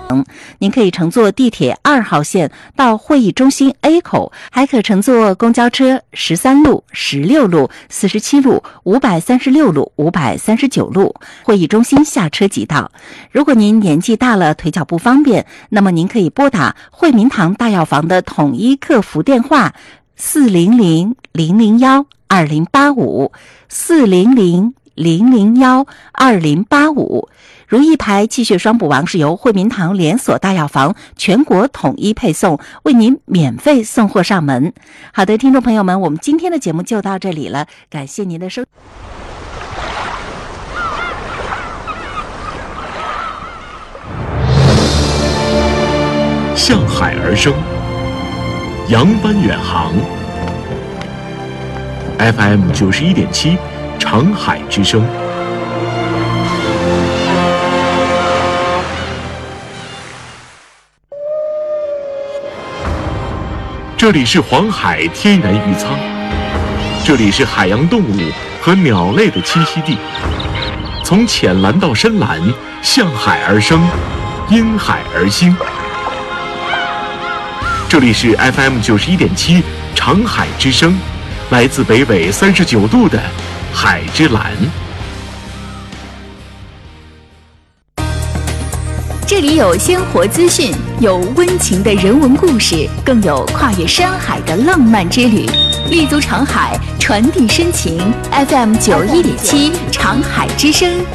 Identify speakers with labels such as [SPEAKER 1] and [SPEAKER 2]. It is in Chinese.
[SPEAKER 1] 您可以乘坐地铁2号线到会议中心 A 口，还可乘坐公交车13路、16路、47路、536路、539路。会议中心下车即到。如果您年纪大了，腿脚不方便，那么您可以拨打惠民堂大药房的统一客服电话400-001-2085 400-001-2085。如意牌气血双补王是由惠民堂连锁大药房全国统一配送，为您免费送货上门。好的，听众朋友们，我们今天的节目就到这里了，感谢您的收听。
[SPEAKER 2] 向海而生，扬帆远航。FM 91.7，长海之声。这里是黄海天然渔舱，这里是海洋动物和鸟类的栖息地。从浅蓝到深蓝，向海而生，因海而兴。这里是 FM 91.7，长海之声，来自北纬39度的海之蓝。
[SPEAKER 3] 这里有鲜活资讯，有温情的人文故事，更有跨越山海的浪漫之旅。立足长海，传递深情。FM 91.7，长海之声。